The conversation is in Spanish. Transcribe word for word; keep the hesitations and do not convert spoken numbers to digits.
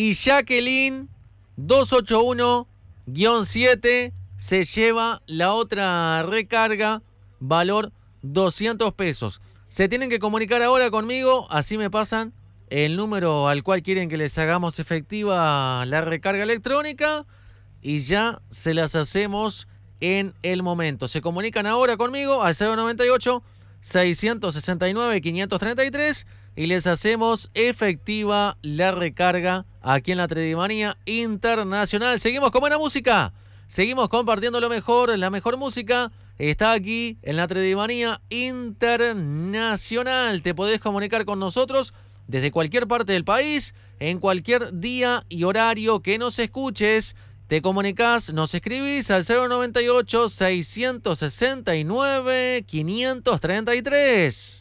Y Jacqueline dos ocho uno guión siete se lleva la otra recarga, valor doscientos pesos. Se tienen que comunicar ahora conmigo, así me pasan el número al cual quieren que les hagamos efectiva la recarga electrónica y ya se las hacemos en el momento. Se comunican ahora conmigo al cero noventa y ocho, seiscientos sesenta y nueve, quinientos treinta y tres y les hacemos efectiva la recarga aquí en la Tredimanía Internacional. Seguimos con buena música, seguimos compartiendo lo mejor, la mejor música está aquí en la Tredimanía Internacional. Te podés comunicar con nosotros desde cualquier parte del país, en cualquier día y horario que nos escuches. Te comunicás, nos escribís al cero noventa y ocho, seiscientos sesenta y nueve, quinientos treinta y tres.